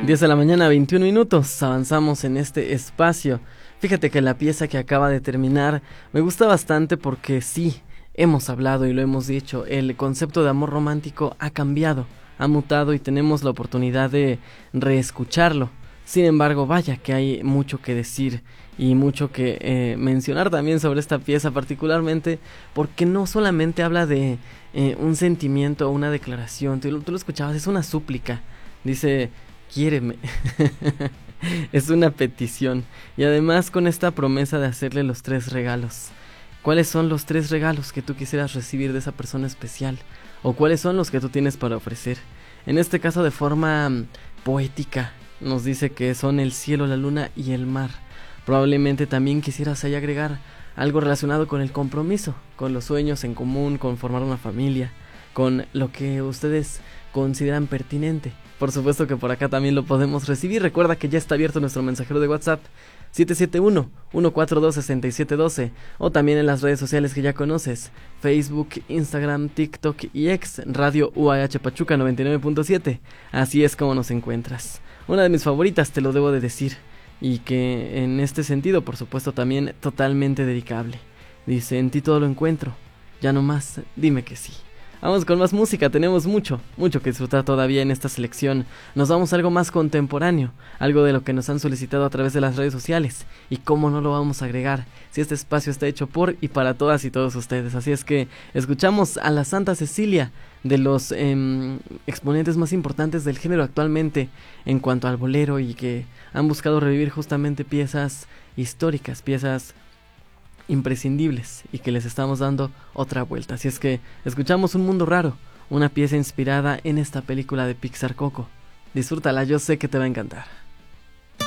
10 de la mañana, 21 minutos, avanzamos en este espacio. Fíjate que la pieza que acaba de terminar me gusta bastante porque sí, hemos hablado y lo hemos dicho, el concepto de amor romántico ha cambiado, ha mutado y tenemos la oportunidad de reescucharlo. Sin embargo, vaya que hay mucho que decir y mucho que mencionar también sobre esta pieza, particularmente porque no solamente habla de un sentimiento o una declaración, tú lo escuchabas, es una súplica, dice, quiéreme, es una petición, y además con esta promesa de hacerle los 3 regalos. ¿Cuáles son los 3 regalos que tú quisieras recibir de esa persona especial? ¿O cuáles son los que tú tienes para ofrecer? En este caso de forma poética, nos dice que son el cielo, la luna y el mar. Probablemente también quisieras ahí agregar algo relacionado con el compromiso, con los sueños en común, con formar una familia, con lo que ustedes consideran pertinente. Por supuesto que por acá también lo podemos recibir. Recuerda que ya está abierto nuestro mensajero de WhatsApp 771-142-6712 o también en las redes sociales que ya conoces, Facebook, Instagram, TikTok y X, Radio UAH Pachuca 99.7. Así es como nos encuentras. Una de mis favoritas, te lo debo de decir, y que en este sentido, por supuesto, también totalmente dedicable. Dice, en ti todo lo encuentro, ya no más, dime que sí. Vamos con más música, tenemos mucho que disfrutar todavía en esta selección. Nos vamos a algo más contemporáneo, algo de lo que nos han solicitado a través de las redes sociales. Y cómo no lo vamos a agregar, si este espacio está hecho por y para todas y todos ustedes. Así es que escuchamos a la Santa Cecilia, de los exponentes más importantes del género actualmente en cuanto al bolero, y que han buscado revivir justamente piezas históricas, piezas imprescindibles, y que les estamos dando otra vuelta. Así es que escuchamos Un Mundo Raro, una pieza inspirada en esta película de Pixar, Coco. Disfrútala, yo sé que te va a encantar.